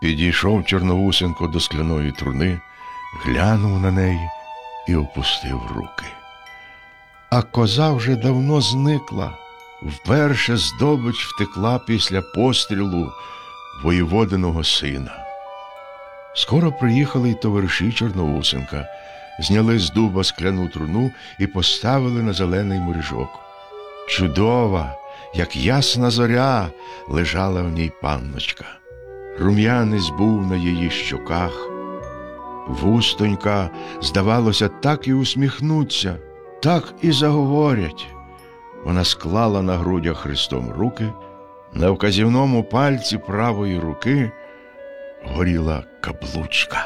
Підійшов Чорноусенко до скляної труни, глянув на неї і опустив руки. А коза вже давно зникла. Вперше здобич втекла після пострілу воєводиного сина. Скоро приїхали й товариші Чорноусенка, зняли з дуба скляну труну і поставили на зелений моріжок. Чудова, як ясна зоря, лежала в ній панночка. Рум'янець був на її щоках. Вустонька, здавалося, так і усміхнуться, так і заговорять. Вона склала на грудях хрестом руки, на вказівному пальці правої руки горіла каблучка.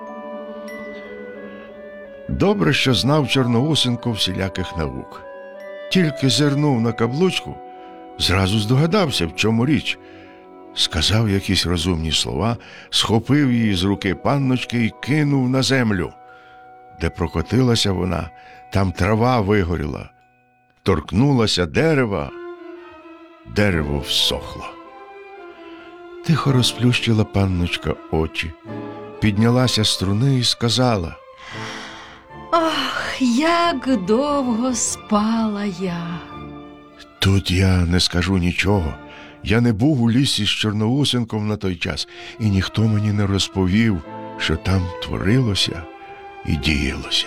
Добре, що знав Чорноусенко всіляких наук. Тільки зирнув на каблучку, зразу здогадався, в чому річ. Сказав якісь розумні слова, схопив її з руки панночки і кинув на землю. Де прокотилася вона, там трава вигоріла. Торкнулася дерева, дерево всохло. Тихо розплющила панночка очі, піднялася з струни і сказала: «Ах, як довго спала я!» Тут я не скажу нічого. Я не був у лісі з Чорноусенком на той час, і ніхто мені не розповів, що там творилося і діялося.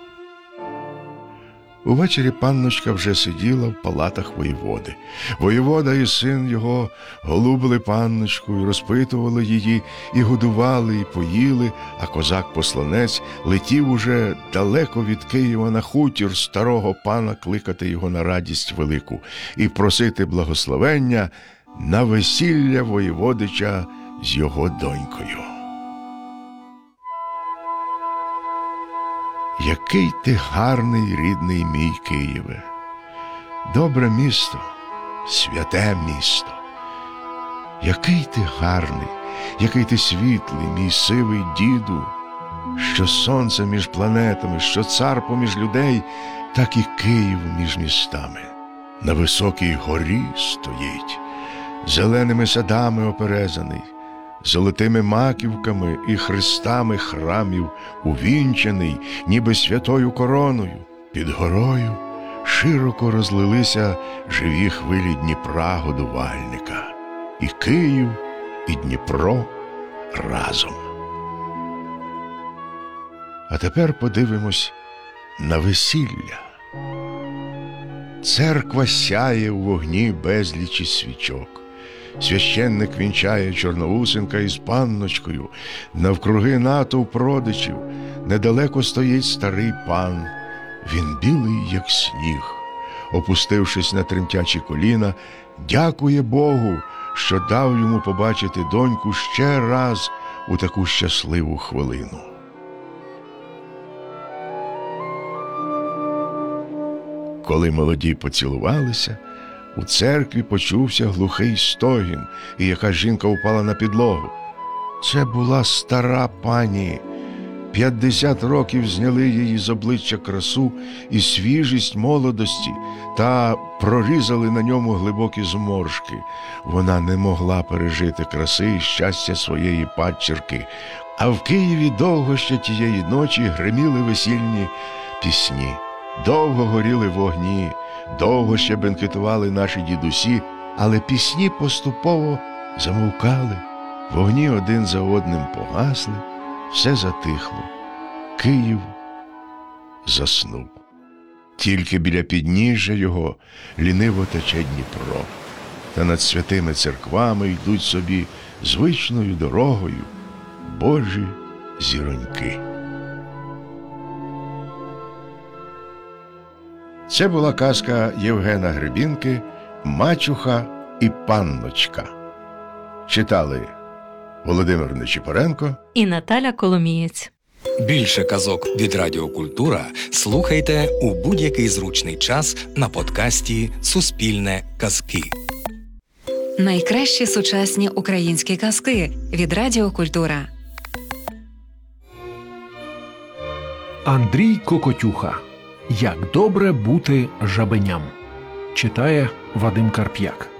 Увечері панночка вже сиділа в палатах воєводи. Воєвода і син його голубили панночку і розпитували її, і годували, і поїли, а козак-посланець летів уже далеко від Києва на хутір старого пана кликати його на радість велику і просити благословення на весілля воєводича з його донькою. Який ти гарний, рідний мій Києве! Добре місто, святе місто! Який ти гарний, який ти світлий, мій сивий діду! Що сонце між планетами, що цар поміж людей, так і Київ між містами. На високій горі стоїть, зеленими садами оперезаний, золотими маківками і хрестами храмів увінчений, ніби святою короною. Під горою широко розлилися живі хвилі Дніпра годувальника. І Київ, і Дніпро разом. А тепер подивимось на весілля. Церква сяє у вогні безлічі свічок. Священник вінчає Чорноусенка із панночкою, навкруги натовп родичів, недалеко стоїть старий пан. Він білий, як сніг. Опустившись на тремтячі коліна, дякує Богу, що дав йому побачити доньку ще раз у таку щасливу хвилину. Коли молоді поцілувалися, у церкві почувся глухий стогін, і якась жінка впала на підлогу. Це була стара пані. 50 років зняли її з обличчя красу і свіжість молодості та прорізали на ньому глибокі зморшки. Вона не могла пережити краси і щастя своєї падчерки. А в Києві довго ще тієї ночі гриміли весільні пісні. Довго горіли вогні, довго ще бенкетували наші дідусі, але пісні поступово замовкали, вогні один за одним погасли, все затихло. Київ заснув. Тільки біля підніжжя його ліниво тече Дніпро, та над святими церквами йдуть собі звичною дорогою Божі зіроньки. Це була казка Євгена Гребінки «Мачуха і панночка». Читали Володимир Нечипоренко і Наталя Коломієць. Більше казок від Радіо Культура слухайте у будь-який зручний час на подкасті «Суспільне казки». Найкращі сучасні українські казки від Радіо Культура. Андрій Кокотюха. Як добре бути жабеням. Читає Вадим Карп'як.